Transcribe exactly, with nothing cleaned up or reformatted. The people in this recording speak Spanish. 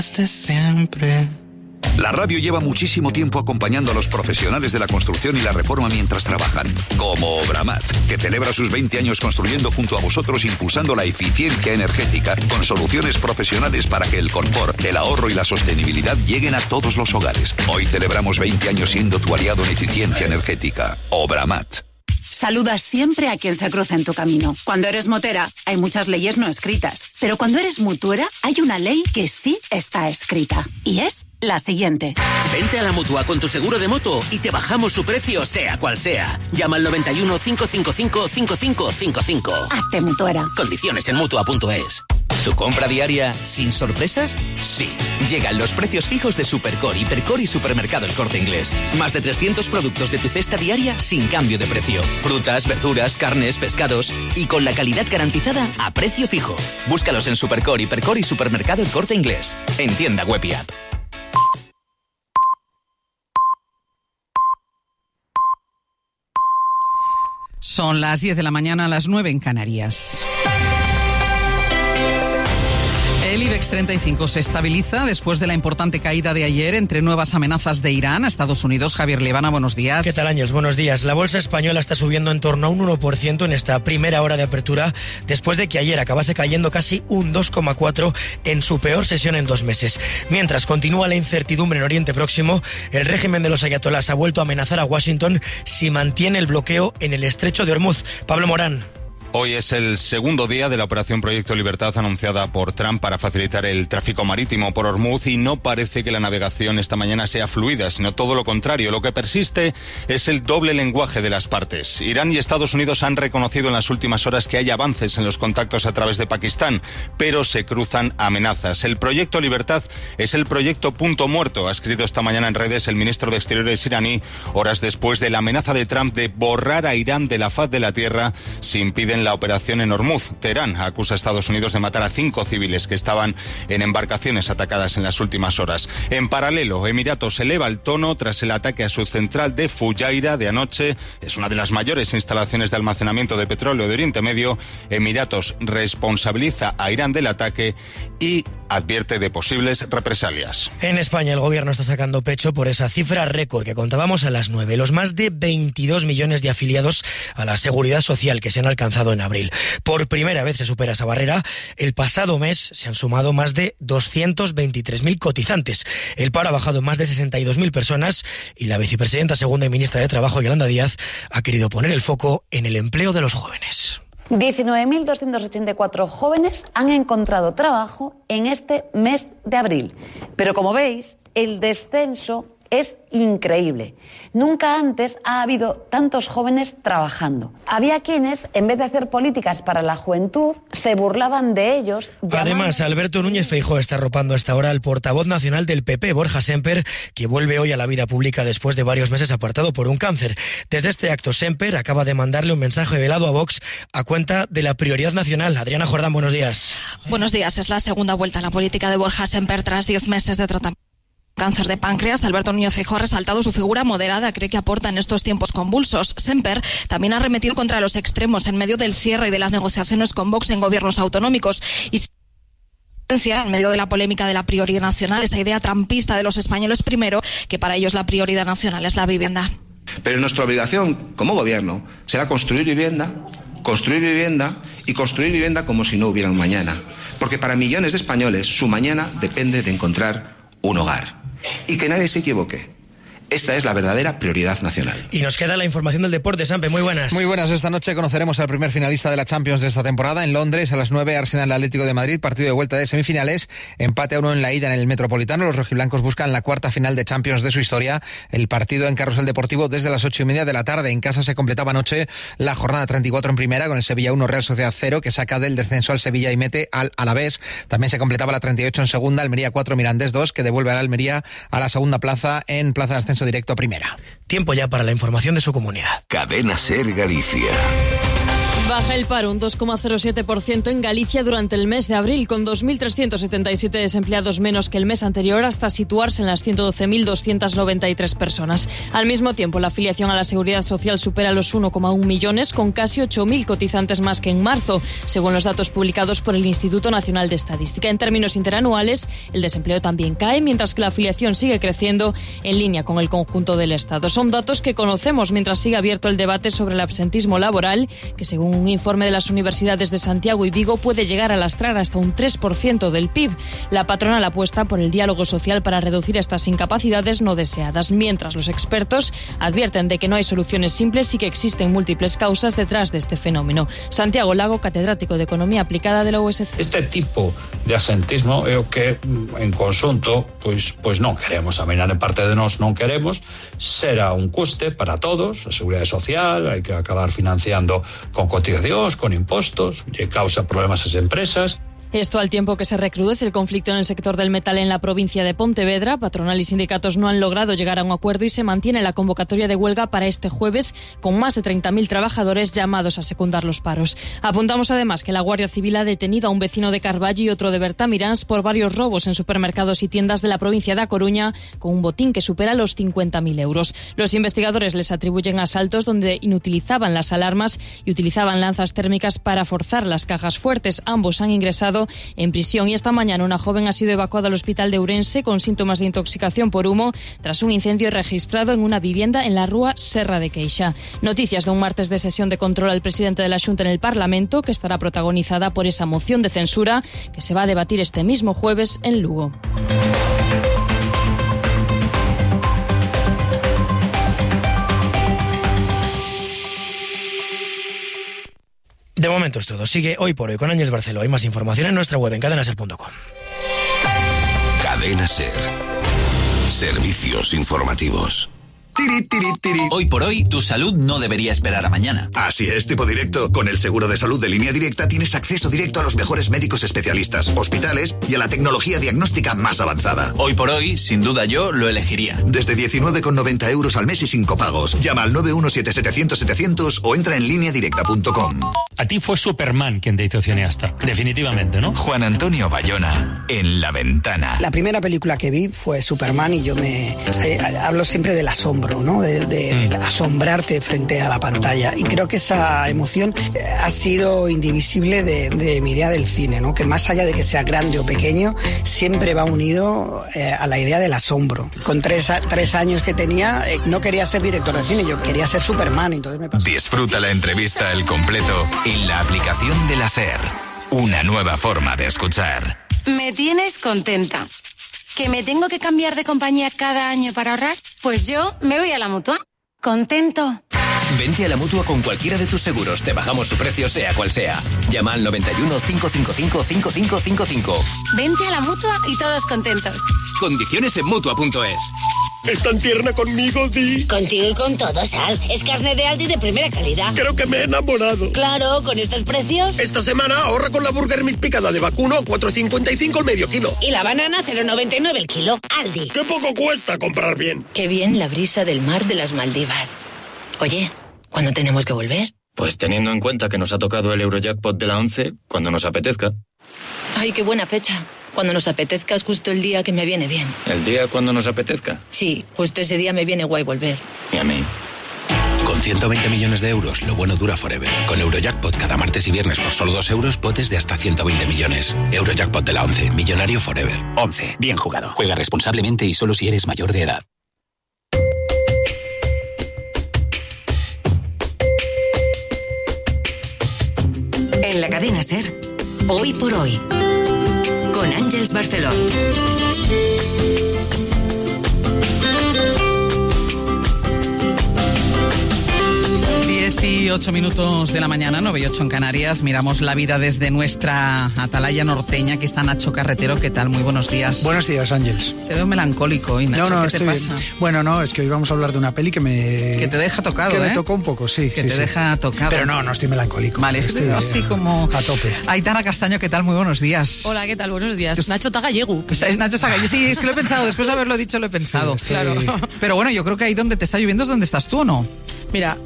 de siempre. La radio lleva muchísimo tiempo acompañando a los profesionales de la construcción y la reforma mientras trabajan, como Obramat, que celebra sus veinte años construyendo junto a vosotros, impulsando la eficiencia energética con soluciones profesionales para que el confort, el ahorro y la sostenibilidad lleguen a todos los hogares. Hoy celebramos veinte años siendo tu aliado en eficiencia energética. Obramat. Saluda siempre a quien se cruza en tu camino. Cuando eres motera, hay muchas leyes no escritas. Pero cuando eres mutuera, hay una ley que sí está escrita. Y es la siguiente. Vente a la Mutua con tu seguro de moto y te bajamos su precio, sea cual sea. Llama al noventa y uno, cinco cinco cinco, cinco cinco cinco cinco. Hazte mutuera. Condiciones en mutua punto es. ¿Tu compra diaria sin sorpresas? Sí. Llegan los precios fijos de Supercore, Hipercore y Supermercado El Corte Inglés. Más de trescientos productos de tu cesta diaria sin cambio de precio. Frutas, verduras, carnes, pescados y con la calidad garantizada a precio fijo. Búscalos en Supercore, Hipercore y Supermercado El Corte Inglés. En tienda web y app. Son las diez de la mañana, a las nueve en Canarias. El IBEX treinta y cinco se estabiliza después de la importante caída de ayer entre nuevas amenazas de Irán a Estados Unidos. Javier Liebana, buenos días. ¿Qué tal, Ángels? Buenos días. La bolsa española está subiendo en torno a un uno por ciento en esta primera hora de apertura, después de que ayer acabase cayendo casi un dos coma cuatro por ciento en su peor sesión en dos meses. Mientras continúa la incertidumbre en Oriente Próximo, el régimen de los ayatolás ha vuelto a amenazar a Washington si mantiene el bloqueo en el estrecho de Hormuz. Pablo Morán. Hoy es el segundo día de la operación Proyecto Libertad anunciada por Trump para facilitar el tráfico marítimo por Hormuz y no parece que la navegación esta mañana sea fluida, sino todo lo contrario. Lo que persiste es el doble lenguaje de las partes. Irán y Estados Unidos han reconocido en las últimas horas que hay avances en los contactos a través de Pakistán, pero se cruzan amenazas. El Proyecto Libertad es el proyecto punto muerto, ha escrito esta mañana en redes el ministro de Exteriores iraní, horas después de la amenaza de Trump de borrar a Irán de la faz de la tierra si impiden la operación en Hormuz. Teherán acusa a Estados Unidos de matar a cinco civiles que estaban en embarcaciones atacadas en las últimas horas. En paralelo, Emiratos eleva el tono tras el ataque a su central de Fujairah de anoche. Es una de las mayores instalaciones de almacenamiento de petróleo de Oriente Medio. Emiratos responsabiliza a Irán del ataque y advierte de posibles represalias. En España el gobierno está sacando pecho por esa cifra récord que contábamos a las nueve, los más de veintidós millones de afiliados a la Seguridad Social que se han alcanzado en abril. Por primera vez se supera esa barrera. El pasado mes se han sumado más de doscientos veintitrés mil cotizantes. El paro ha bajado en más de sesenta y dos mil personas y la vicepresidenta segunda y ministra de Trabajo, Yolanda Díaz, ha querido poner el foco en el empleo de los jóvenes. diecinueve mil doscientos ochenta y cuatro jóvenes han encontrado trabajo en este mes de abril. Pero como veis, el descenso es increíble. Nunca antes ha habido tantos jóvenes trabajando. Había quienes, en vez de hacer políticas para la juventud, se burlaban de ellos. Llamando... Además, Alberto Núñez Feijóo está arropando a esta hora al portavoz nacional del P P, Borja Sémper, que vuelve hoy a la vida pública después de varios meses apartado por un cáncer. Desde este acto, Sémper acaba de mandarle un mensaje velado a Vox a cuenta de la prioridad nacional. Adriana Jordán, buenos días. Buenos días. Es la segunda vuelta a la política de Borja Sémper tras diez meses de tratamiento. Cáncer de páncreas. Alberto Núñez Feijóo ha resaltado su figura moderada, cree que aporta en estos tiempos convulsos. Sémper también ha arremetido contra los extremos en medio del cierre y de las negociaciones con Vox en gobiernos autonómicos y en medio de la polémica de la prioridad nacional, esa idea trampista de los españoles primero, que para ellos la prioridad nacional es la vivienda. Pero nuestra obligación como gobierno será construir vivienda, construir vivienda y construir vivienda como si no hubiera un mañana. Porque para millones de españoles su mañana depende de encontrar un hogar. Y que nadie se equivoque. Esta es la verdadera prioridad nacional. Y nos queda la información del deporte, Sampe. Muy buenas. Muy buenas. Esta noche conoceremos al primer finalista de la Champions de esta temporada en Londres. A las nueve, Arsenal Atlético de Madrid, partido de vuelta de semifinales. Empate a uno en la ida en el Metropolitano. Los rojiblancos buscan la cuarta final de Champions de su historia. El partido en Carrusel Deportivo desde las ocho y media de la tarde. En casa se completaba anoche la jornada treinta y cuatro en primera con el Sevilla uno, Real Sociedad cero, que saca del descenso al Sevilla y mete al Alavés. También se completaba la treinta y ocho en segunda, Almería cuatro, Mirandés dos, que devuelve al Almería a la segunda plaza en plaza de ascenso directo a primera. Tiempo ya para la información de su comunidad. Cadena Ser Galicia. Baja el paro un dos coma cero siete por ciento en Galicia durante el mes de abril, con dos mil trescientos setenta y siete desempleados menos que el mes anterior, hasta situarse en las ciento doce mil doscientas noventa y tres personas. Al mismo tiempo, la afiliación a la Seguridad Social supera los uno coma uno millones, con casi ocho mil cotizantes más que en marzo, según los datos publicados por el Instituto Nacional de Estadística. En términos interanuales, el desempleo también cae, mientras que la afiliación sigue creciendo en línea con el conjunto del Estado. Son datos que conocemos mientras sigue abierto el debate sobre el absentismo laboral, que según un informe de las universidades de Santiago y Vigo puede llegar a lastrar hasta un tres por ciento del P I B. La patronal apuesta por el diálogo social para reducir estas incapacidades no deseadas, mientras los expertos advierten de que no hay soluciones simples y que existen múltiples causas detrás de este fenómeno. Santiago Lago, catedrático de Economía Aplicada de la U S C. Este tipo de asentismo é o que en conxunto pois, pois non queremos, a mirar en parte de nós non queremos, será un custe para todos, a Seguridade Social, hai que acabar financiando con cotizacións, con impostos, que causa problemas ás empresas. Esto al tiempo que se recrudece el conflicto en el sector del metal en la provincia de Pontevedra. Patronal y sindicatos no han logrado llegar a un acuerdo y se mantiene la convocatoria de huelga para este jueves, con más de treinta mil trabajadores llamados a secundar los paros. Apuntamos además que la Guardia Civil ha detenido a un vecino de Carballo y otro de Bertamiráns por varios robos en supermercados y tiendas de la provincia de A Coruña, con un botín que supera los cincuenta mil euros. Los investigadores les atribuyen asaltos donde inutilizaban las alarmas y utilizaban lanzas térmicas para forzar las cajas fuertes. Ambos han ingresado en prisión y esta mañana una joven ha sido evacuada al hospital de Ourense con síntomas de intoxicación por humo tras un incendio registrado en una vivienda en la rúa Serra de Queixa. Noticias de un martes de sesión de control al presidente de la Xunta en el Parlamento, que estará protagonizada por esa moción de censura que se va a debatir este mismo jueves en Lugo. De momento es todo. Sigue Hoy por Hoy con Ángeles Barceló. Hay más información en nuestra web en cadena ser punto com. Cadena Ser. Servicios informativos. Tiri, tiri, tiri. Hoy por hoy, tu salud no debería esperar a mañana. Así es, tipo directo. Con el seguro de salud de Línea Directa tienes acceso directo a los mejores médicos especialistas, hospitales y a la tecnología diagnóstica más avanzada. Hoy por hoy, sin duda yo lo elegiría. Desde diecinueve con noventa euros al mes y sin copagos. Llama al nueve uno siete setecientos setecientos o entra en línea directa punto com. A ti fue Superman quien te hizo cineasta, definitivamente, ¿no? Juan Antonio Bayona, en La Ventana. La primera película que vi fue Superman y yo me... Eh, hablo siempre del asombro, ¿no? De, de, de asombrarte frente a la pantalla. Y creo que esa emoción eh, ha sido indivisible de, de mi idea del cine, ¿no? Que más allá de que sea grande o pequeño, siempre va unido eh, a la idea del asombro. Con tres, tres años que tenía, eh, no quería ser director de cine, yo quería ser Superman. Entonces me pasó. Disfruta la entrevista al completo en la aplicación de la SER. Una nueva forma de escuchar. Me tienes contenta. ¿Que me tengo que cambiar de compañía cada año para ahorrar? Pues yo me voy a la Mutua. ¿Contento? Vente a la Mutua con cualquiera de tus seguros. Te bajamos su precio, sea cual sea. Llama al noventa y uno, cinco cinco cinco, cinco cinco cinco cinco. Vente a la Mutua y todos contentos. Condiciones en Mutua punto es. ¿Es tan tierna conmigo, Di? Contigo y con todo, Sal. Es carne de Aldi de primera calidad. Creo que me he enamorado. Claro, con estos precios. Esta semana ahorra con la Burger Meat picada de vacuno a cuatro cincuenta y cinco el medio kilo. Y la banana cero noventa y nueve el kilo. Aldi. ¡Qué poco cuesta comprar bien! Qué bien la brisa del mar de las Maldivas. Oye, ¿cuándo tenemos que volver? Pues teniendo en cuenta que nos ha tocado el Eurojackpot de la once, cuando nos apetezca. Ay, qué buena fecha. Cuando nos apetezca es justo el día que me viene bien. ¿El día cuando nos apetezca? Sí, justo ese día me viene guay volver. Y a mí. Con ciento veinte millones de euros, lo bueno dura forever. Con Eurojackpot cada martes y viernes por solo dos euros, potes de hasta ciento veinte millones. Eurojackpot de la once, millonario forever. once, bien jugado. Juega responsablemente y solo si eres mayor de edad. En la cadena SER, Hoy por Hoy, con Ángeles Barceló. dieciocho minutos de la mañana, nueve y ocho en Canarias. Miramos la vida desde nuestra atalaya norteña. Aquí está Nacho Carretero. ¿Qué tal? Muy buenos días. Buenos días, Ángeles. Te veo melancólico hoy, Nacho. No, no, ¿Qué te estoy pasa? Bien. Bueno, no, es que hoy vamos a hablar de una peli que me... Que te deja tocado, que ¿eh? me tocó un poco, sí. Que sí, te sí. deja tocado. Pero no, no estoy melancólico. Vale, es que te veo así como... A tope. Aitana Castaño, ¿qué tal? Muy buenos días. Hola, ¿qué tal? Buenos días. Nacho Tagallego. Es Nacho Tagallego. Sí, es que lo he pensado. Después de haberlo dicho, lo he pensado. Sí, estoy... Claro. Pero bueno, yo creo que ahí donde te está lloviendo es donde estás tú, ¿o no? Mira,